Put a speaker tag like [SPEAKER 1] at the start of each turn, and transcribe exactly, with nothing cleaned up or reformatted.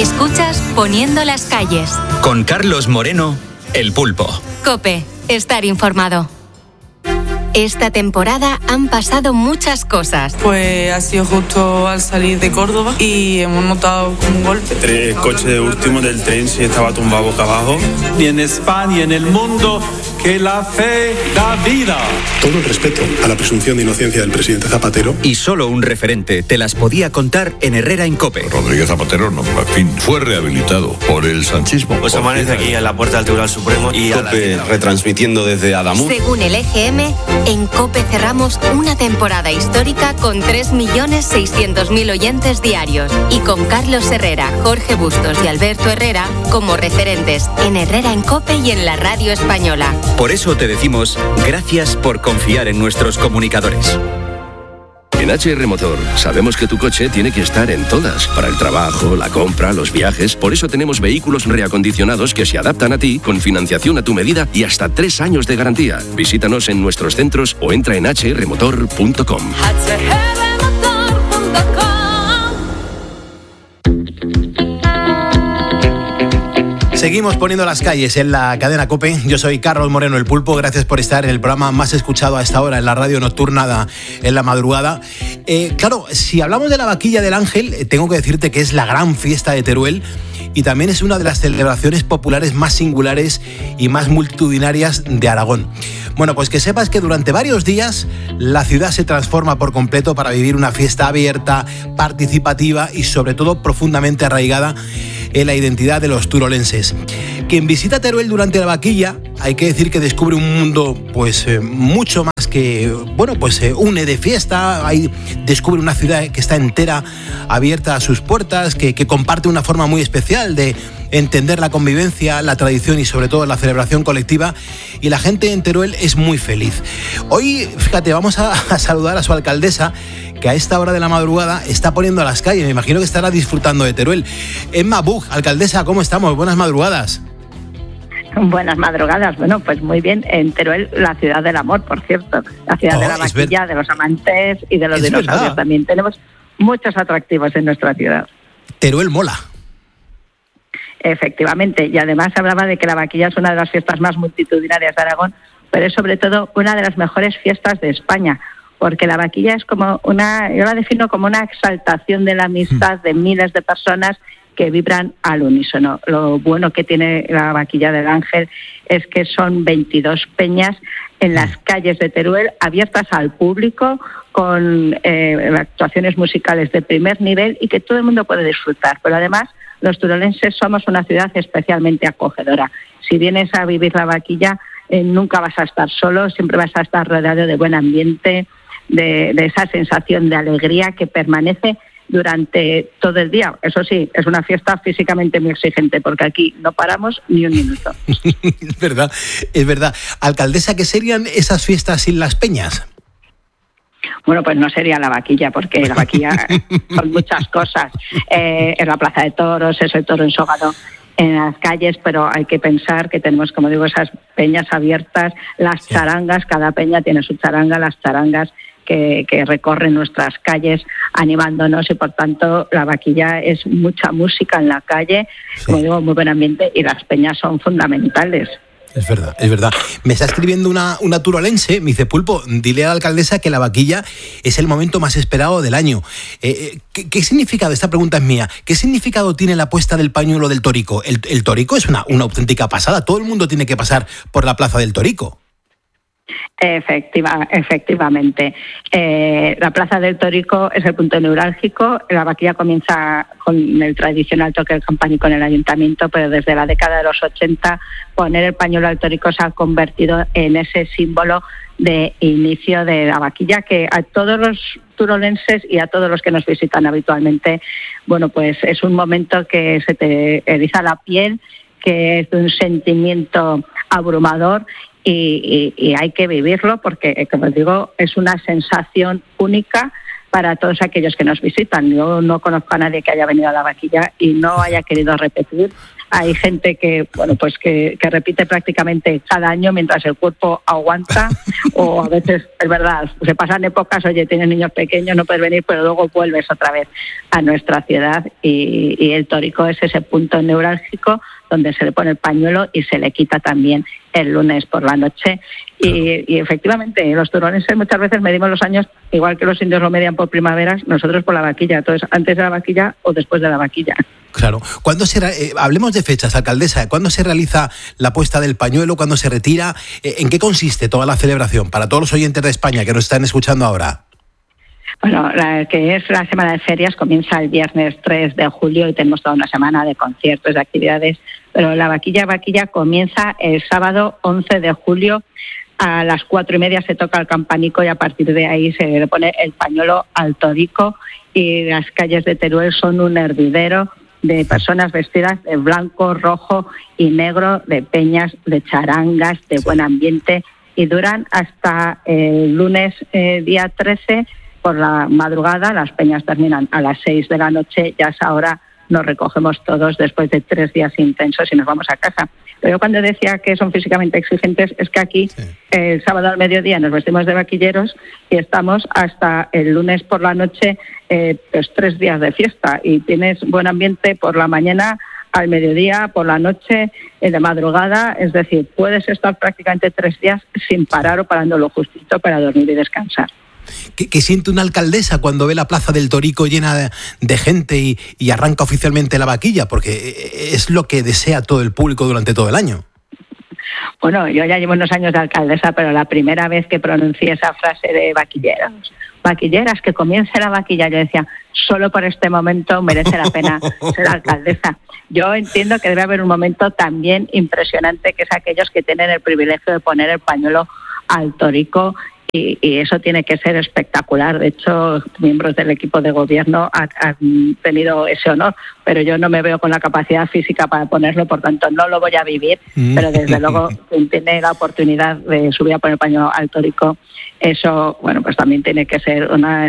[SPEAKER 1] Escuchas Poniendo las calles.
[SPEAKER 2] Con Carlos Moreno, El Pulpo.
[SPEAKER 1] COPE, estar informado. Esta temporada han pasado muchas cosas.
[SPEAKER 3] Pues ha sido justo al salir de Córdoba y hemos notado como un golpe.
[SPEAKER 4] El coche de último del tren sí estaba tumbado boca abajo.
[SPEAKER 5] Y en España y en el mundo, que la fe da vida.
[SPEAKER 6] Todo el respeto a la presunción de inocencia del presidente Zapatero.
[SPEAKER 2] Y solo un referente te las podía contar en Herrera en COPE.
[SPEAKER 7] Rodríguez Zapatero, no, en fin, fue rehabilitado por el sanchismo.
[SPEAKER 8] Pues amanece aquí en la puerta del Tribunal Supremo y
[SPEAKER 9] COPE retransmitiendo desde Adamuz.
[SPEAKER 1] Según el E G M, en COPE cerramos una temporada histórica con tres millones seiscientos mil oyentes diarios y con Carlos Herrera, Jorge Bustos y Alberto Herrera como referentes en Herrera en COPE y en la radio española.
[SPEAKER 2] Por eso te decimos gracias por confiar en nuestros comunicadores.
[SPEAKER 10] En H R Motor sabemos que tu coche tiene que estar en todas, para el trabajo, la compra, los viajes. Por eso tenemos vehículos reacondicionados que se adaptan a ti, con financiación a tu medida y hasta tres años de garantía. Visítanos en nuestros centros o entra en h r motor punto com.
[SPEAKER 11] Seguimos poniendo las calles en la cadena COPE. Yo soy Carlos Moreno, El Pulpo. Gracias por estar en el programa más escuchado a esta hora en la radio nocturna en la madrugada. Eh, claro, si hablamos de la Vaquilla del Ángel, eh, tengo que decirte que es la gran fiesta de Teruel y también es una de las celebraciones populares más singulares y más multitudinarias de Aragón. Bueno, pues que sepas que durante varios días la ciudad se transforma por completo para vivir una fiesta abierta, participativa y sobre todo profundamente arraigada en la identidad de los turolenses. Quien visita Teruel durante la Vaquilla, hay que decir que descubre un mundo pues eh, mucho más que, bueno, pues se eh, une de fiesta, ahí descubre una ciudad que está entera abierta a sus puertas, que, que comparte una forma muy especial de entender la convivencia, la tradición y sobre todo la celebración colectiva, y la gente en Teruel es muy feliz. Hoy, fíjate, vamos a, a saludar a su alcaldesa, que a esta hora de la madrugada está poniendo a las calles. Me imagino que estará disfrutando de Teruel. Emma Bug, alcaldesa, ¿cómo estamos? Buenas madrugadas.
[SPEAKER 12] Buenas madrugadas. Bueno, pues muy bien. En Teruel, la ciudad del amor, por cierto. La ciudad oh, de la vaquilla, ver... de los amantes y de los es dinosaurios verdad. También. Tenemos muchos atractivos en nuestra ciudad.
[SPEAKER 11] Teruel mola.
[SPEAKER 12] Efectivamente. Y además hablaba de que la vaquilla es una de las fiestas más multitudinarias de Aragón, pero es sobre todo una de las mejores fiestas de España, porque la vaquilla es como una, yo la defino como una exaltación de la amistad de miles de personas que vibran al unísono. Lo bueno que tiene la Vaquilla del Ángel es que son veintidós peñas en las calles de Teruel, abiertas al público, con eh, actuaciones musicales de primer nivel y que todo el mundo puede disfrutar. Pero además, los turolenses somos una ciudad especialmente acogedora. Si vienes a vivir la vaquilla, eh, nunca vas a estar solo, siempre vas a estar rodeado de buen ambiente, de, de esa sensación de alegría que permanece durante todo el día. Eso sí, es una fiesta físicamente muy exigente, porque aquí no paramos ni un minuto.
[SPEAKER 11] Es verdad, es verdad. Alcaldesa, ¿qué serían esas fiestas sin las peñas?
[SPEAKER 12] Bueno, pues no sería la vaquilla, porque la vaquilla son muchas cosas. Eh, en la plaza de toros, eso de toro ensogado en las calles, pero hay que pensar que tenemos, como digo, esas peñas abiertas, las sí. charangas, cada peña tiene su charanga, las charangas que, que recorren nuestras calles animándonos, y por tanto la vaquilla es mucha música en la calle, sí. como digo, muy buen ambiente, y las peñas son fundamentales.
[SPEAKER 11] Es verdad, es verdad. Me está escribiendo una, una turolense, me dice: Pulpo, dile a la alcaldesa que la vaquilla es el momento más esperado del año. Eh, ¿qué, ¿Qué significado, esta pregunta es mía, qué significado tiene la puesta del pañuelo del Torico? El, el Torico es una, una auténtica pasada, todo el mundo tiene que pasar por la plaza del Torico.
[SPEAKER 12] Efectiva, efectivamente. Eh, la Plaza del Torico es el punto neurálgico. La vaquilla comienza con el tradicional toque del campanario con el ayuntamiento, pero desde la década de los ochenta poner el pañuelo al Torico se ha convertido en ese símbolo de inicio de la vaquilla, que a todos los turolenses y a todos los que nos visitan habitualmente, bueno, pues es un momento que se te eriza la piel, que es de un sentimiento abrumador. Y, y, y hay que vivirlo porque, como digo, es una sensación única para todos aquellos que nos visitan. Yo no conozco a nadie que haya venido a la vaquilla y no haya querido repetir hay gente que, bueno, pues que, que repite prácticamente cada año mientras el cuerpo aguanta, o a veces, es verdad, se pasan épocas, oye, tienes niños pequeños, no puedes venir, pero luego vuelves otra vez a nuestra ciudad, y, y el tórico es ese punto neurálgico donde se le pone el pañuelo y se le quita también el lunes por la noche. Y, y efectivamente, los turoneses muchas veces medimos los años, igual que los indios lo median por primaveras, nosotros por la vaquilla. Entonces, antes de la vaquilla o después de la vaquilla.
[SPEAKER 11] Claro. ¿Cuándo se, eh, hablemos de fechas, alcaldesa. ¿Cuándo se realiza la puesta del pañuelo? ¿Cuándo se retira? Eh, ¿En qué consiste toda la celebración? Para todos los oyentes de España que nos están escuchando ahora.
[SPEAKER 12] Bueno, la que es la semana de ferias comienza el viernes tres de julio y tenemos toda una semana de conciertos, de actividades, pero la vaquilla vaquilla comienza el sábado once de julio. A las cuatro y media se toca el campanico y a partir de ahí se le pone el pañuelo al tórico, y las calles de Teruel son un hervidero de personas vestidas de blanco, rojo y negro, de peñas, de charangas, de buen ambiente, y duran hasta el lunes eh, día trece por la madrugada. Las peñas terminan a las seis de la noche, ya a esa hora nos recogemos todos después de tres días intensos y nos vamos a casa. Pero yo cuando decía que son físicamente exigentes, es que aquí sí. El sábado al mediodía nos vestimos de vaquilleros y estamos hasta el lunes por la noche, eh, pues tres días de fiesta, y tienes buen ambiente por la mañana, al mediodía, por la noche, eh, de madrugada, es decir, puedes estar prácticamente tres días sin parar o parando lo justito para dormir y descansar.
[SPEAKER 11] ¿Qué, qué siente una alcaldesa cuando ve la plaza del Tórico llena de, de gente y, y arranca oficialmente la vaquilla? Porque es lo que desea todo el público durante todo el año.
[SPEAKER 12] Bueno, yo ya llevo unos años de alcaldesa, pero la primera vez que pronuncié esa frase de vaquilleros, vaquilleras, que comience la vaquilla, yo decía, solo por este momento merece la pena ser alcaldesa. Yo entiendo que debe haber un momento también impresionante, que es aquellos que tienen el privilegio de poner el pañuelo al Tórico. Y, y eso tiene que ser espectacular. De hecho, miembros del equipo de gobierno han, han tenido ese honor, pero yo no me veo con la capacidad física para ponerlo, por tanto no lo voy a vivir, pero desde luego quien tiene la oportunidad de subir a poner paño al Tórico, eso, bueno, pues también tiene que ser una